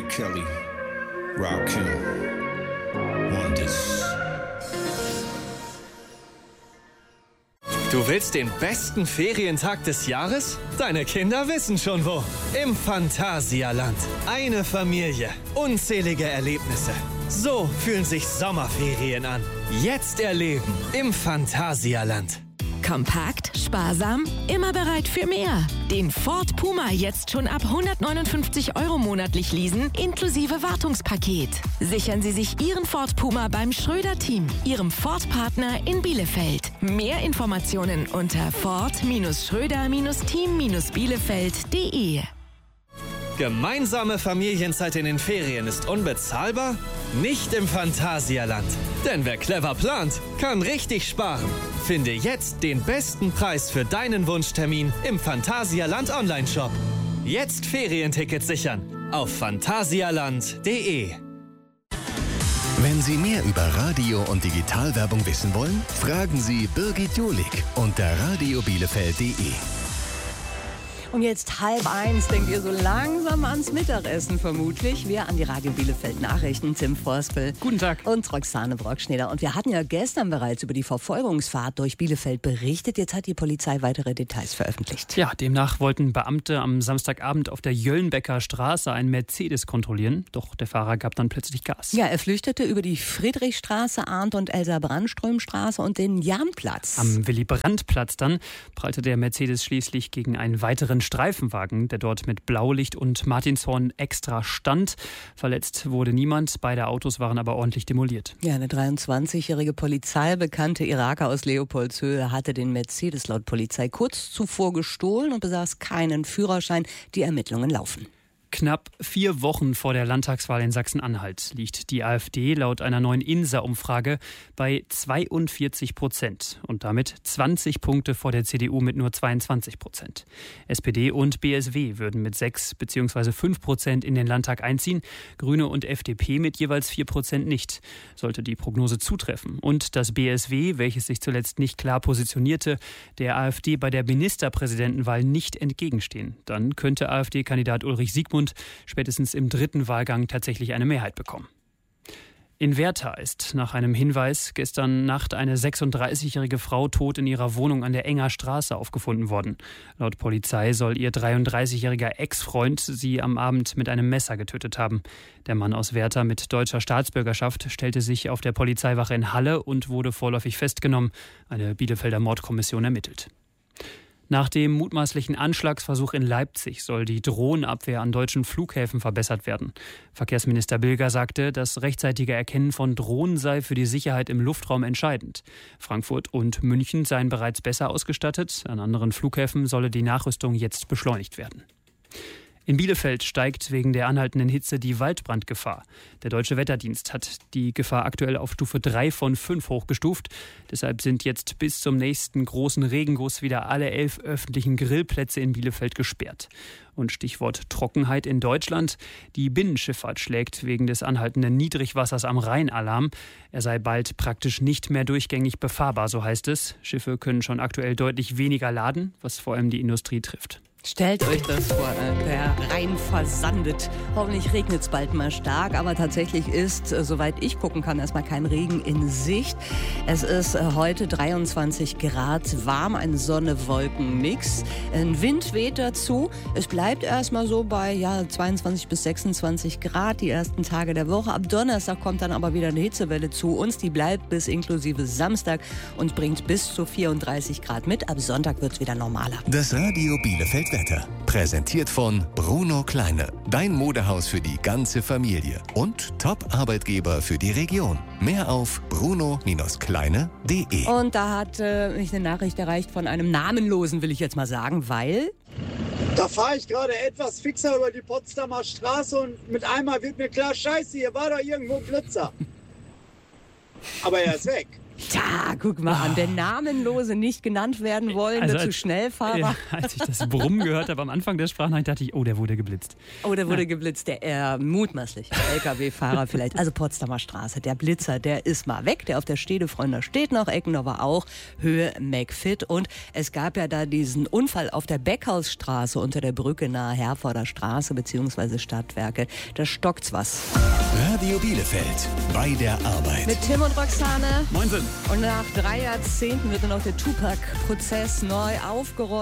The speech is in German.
Kelly, Rakim, Wonders. Du willst den besten Ferientag des Jahres? Deine Kinder wissen schon wo. Im Phantasialand. Eine Familie. Unzählige Erlebnisse. So fühlen sich Sommerferien an. Jetzt erleben im Phantasialand. Kompakt, sparsam, immer bereit für mehr. Den Ford Puma jetzt schon ab 159 € monatlich leasen, inklusive Wartungspaket. Sichern Sie sich Ihren Ford Puma beim Schröder-Team, Ihrem Ford-Partner in Bielefeld. Mehr Informationen unter ford-schröder-team-bielefeld.de. Gemeinsame Familienzeit in den Ferien ist unbezahlbar? Nicht im Phantasialand. Denn wer clever plant, kann richtig sparen. Finde jetzt den besten Preis für deinen Wunschtermin im Phantasialand Online-Shop. Jetzt Ferientickets sichern auf phantasialand.de. Wenn Sie mehr über Radio- und Digitalwerbung wissen wollen, fragen Sie Birgit Julig unter radiobielefeld.de. Und jetzt 12:30 denkt ihr so langsam ans Mittagessen vermutlich. Wir an die Radio Bielefeld Nachrichten, Tim Vorspel. Guten Tag. Und Roxane Brockschneider. Und wir hatten ja gestern bereits über die Verfolgungsfahrt durch Bielefeld berichtet. Jetzt hat die Polizei weitere Details veröffentlicht. Ja, demnach wollten Beamte am Samstagabend auf der Jöllenbecker Straße einen Mercedes kontrollieren. Doch der Fahrer gab dann plötzlich Gas. Ja, er flüchtete über die Friedrichstraße, Arndt und Elsa-Brandström-Straße und den Jahnplatz. Am Willy-Brandt-Platz dann prallte der Mercedes schließlich gegen einen weiteren Streifenwagen, der dort mit Blaulicht und Martinshorn extra stand. Verletzt wurde niemand, beide Autos waren aber ordentlich demoliert. Ja, eine 23-jährige polizeibekannte Iraker aus Leopoldshöhe hatte den Mercedes laut Polizei kurz zuvor gestohlen und besaß keinen Führerschein. Die Ermittlungen laufen. Knapp 4 Wochen vor der Landtagswahl in Sachsen-Anhalt liegt die AfD laut einer neuen INSA-Umfrage bei 42% und damit 20 Punkte vor der CDU mit nur 22%. SPD und BSW würden mit 6 bzw. 5% in den Landtag einziehen, Grüne und FDP mit jeweils 4% nicht. Sollte die Prognose zutreffen und das BSW, welches sich zuletzt nicht klar positionierte, der AfD bei der Ministerpräsidentenwahl nicht entgegenstehen, dann könnte AfD-Kandidat Ulrich Siegmund spätestens im 3. Wahlgang tatsächlich eine Mehrheit bekommen. In Werther ist nach einem Hinweis gestern Nacht eine 36-jährige Frau tot in ihrer Wohnung an der Enger Straße aufgefunden worden. Laut Polizei soll ihr 33-jähriger Ex-Freund sie am Abend mit einem Messer getötet haben. Der Mann aus Werther mit deutscher Staatsbürgerschaft stellte sich auf der Polizeiwache in Halle und wurde vorläufig festgenommen. Eine Bielefelder Mordkommission ermittelt. Nach dem mutmaßlichen Anschlagsversuch in Leipzig soll die Drohnenabwehr an deutschen Flughäfen verbessert werden. Verkehrsminister Bilger sagte, das rechtzeitige Erkennen von Drohnen sei für die Sicherheit im Luftraum entscheidend. Frankfurt und München seien bereits besser ausgestattet. An anderen Flughäfen solle die Nachrüstung jetzt beschleunigt werden. In Bielefeld steigt wegen der anhaltenden Hitze die Waldbrandgefahr. Der Deutsche Wetterdienst hat die Gefahr aktuell auf Stufe 3 von 5 hochgestuft. Deshalb sind jetzt bis zum nächsten großen Regenguss wieder alle 11 öffentlichen Grillplätze in Bielefeld gesperrt. Und Stichwort Trockenheit in Deutschland. Die Binnenschifffahrt schlägt wegen des anhaltenden Niedrigwassers am Rhein Alarm. Er sei bald praktisch nicht mehr durchgängig befahrbar, so heißt es. Schiffe können schon aktuell deutlich weniger laden, was vor allem die Industrie trifft. Stellt euch das vor, der Rhein versandet. Hoffentlich regnet es bald mal stark, aber tatsächlich ist, soweit ich gucken kann, erstmal kein Regen in Sicht. Es ist heute 23 Grad warm, ein Sonne-Wolken-Mix. Ein Wind weht dazu. Es bleibt erstmal so bei 22 bis 26 Grad die ersten Tage der Woche. Ab Donnerstag kommt dann aber wieder eine Hitzewelle zu uns. Die bleibt bis inklusive Samstag und bringt bis zu 34 Grad mit. Ab Sonntag wird es wieder normaler. Das Radio Bielefeld Wetter. Präsentiert von Bruno Kleine. Dein Modehaus für die ganze Familie. Und Top-Arbeitgeber für die Region. Mehr auf bruno-kleine.de. Und da hat mich eine Nachricht erreicht von einem Namenlosen, will ich jetzt mal sagen, weil... Da fahre ich gerade etwas fixer über die Potsdamer Straße und mit einmal wird mir klar, scheiße, hier war doch irgendwo ein Blitzer. Aber er ist weg. Tja, guck mal an, der Namenlose, nicht genannt werden wollende, Also zu Schnellfahrer. Als ich das Brummen gehört habe am Anfang der Sprachnachricht, dachte ich, oh, der wurde geblitzt. Oh, der wurde geblitzt, der mutmaßlich LKW-Fahrer vielleicht. Also Potsdamer Straße, der Blitzer, der ist mal weg. Der auf der Stedefreunde steht noch, Eckendorfer auch, Höhe McFit. Und es gab ja da diesen Unfall auf der Beckhausstraße unter der Brücke nahe Herforder Straße bzw. Stadtwerke. Da stockt's was. Radio Bielefeld bei der Arbeit. Mit Tim und Roxane. Moinsen. Und nach 3 Jahrzehnten wird dann auch der Tupac-Prozess neu aufgerollt.